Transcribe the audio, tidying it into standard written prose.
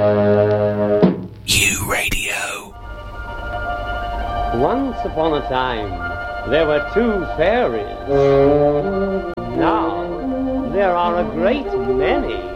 U Radio. Once upon a time, there were two fairies. Now, there are a great many.